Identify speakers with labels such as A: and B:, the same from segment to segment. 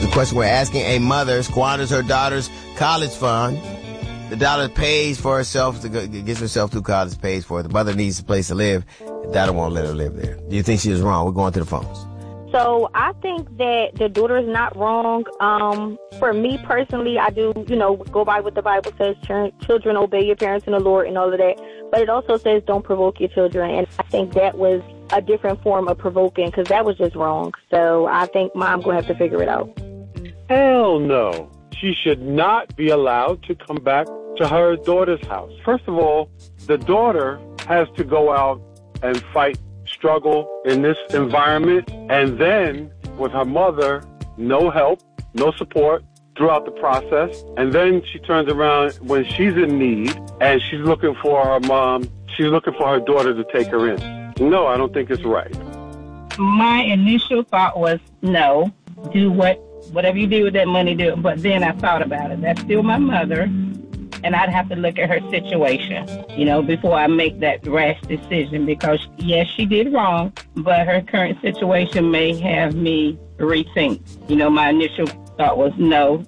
A: The question we're asking: a mother squanders her daughter's college fund. The daughter pays for herself, gets herself through college, pays for it. The mother needs a place to live. The daughter won't let her live there. Do you think she is wrong? We're going to the phones.
B: So I think that the daughter is not wrong. For me personally, I do, go by what the Bible says, children obey your parents in the Lord and all of that. But it also says don't provoke your children. And I think that was a different form of provoking because that was just wrong. So I think Mom's going to have to figure it out.
C: Hell no. She should not be allowed to come back to her daughter's house. First of all, the daughter has to go out and fight, struggle in this environment, and then with her mother, no help, no support throughout the process, and then she turns around when she's in need and she's looking for her mom, she's looking for her daughter to take her in. No, I don't think it's right.
D: My initial thought was no, do whatever you do with that money, do it. But then I thought about it. That's still my mother, and I'd have to look at her situation, before I make that rash decision because, yes, she did wrong, but her current situation may have me rethink. My initial thought was no.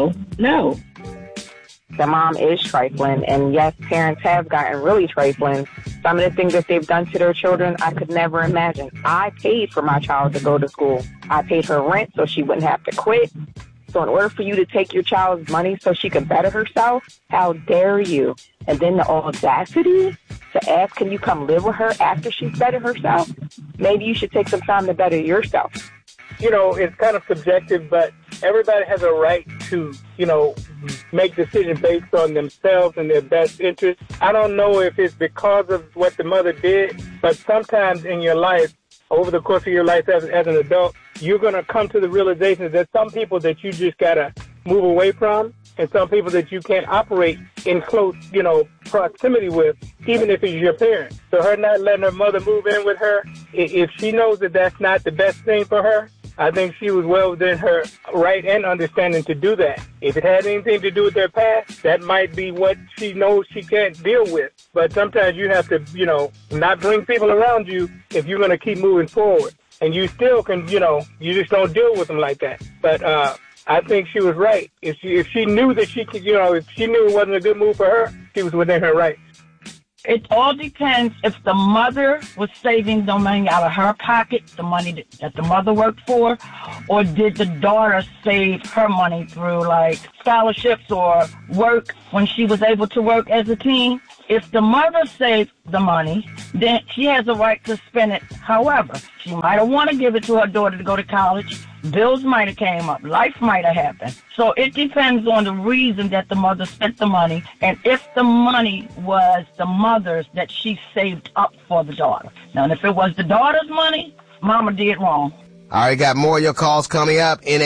E: The mom is trifling, and yes, parents have gotten really trifling. Some of the things that they've done to their children, I could never imagine. I paid for my child to go to school. I paid her rent so she wouldn't have to quit. So in order for you to take your child's money so she can better herself, how dare you? And then the audacity to ask, can you come live with her after she's bettered herself? Maybe you should take some time to better yourself.
F: It's kind of subjective, but everybody has a right to, make decisions based on themselves and their best interest. I don't know if it's because of what the mother did, but sometimes in your life, over the course of your life as an adult, you're going to come to the realization that there's some people that you just got to move away from and some people that you can't operate in close, proximity with, even if it's your parents. So her not letting her mother move in with her, if she knows that that's not the best thing for her, I think she was well within her right and understanding to do that. If it had anything to do with their past, that might be what she knows she can't deal with. But sometimes you have to, not bring people around you if you're going to keep moving forward. And you still can, you just don't deal with them like that. But I think she was right. If she knew that she could, if she knew it wasn't a good move for her, she was within her right.
D: It all depends if the mother was saving the money out of her pocket, the money that the mother worked for, or did the daughter save her money through like scholarships or work when she was able to work as a teen. If the mother saved the money, then she has a right to spend it. However, she might have wanted to give it to her daughter to go to college. Bills might have came up. Life might have happened. So it depends on the reason that the mother spent the money and if the money was the mother's that she saved up for the daughter. Now, if it was the daughter's money, Mama did wrong.
A: All right, got more of your calls coming up.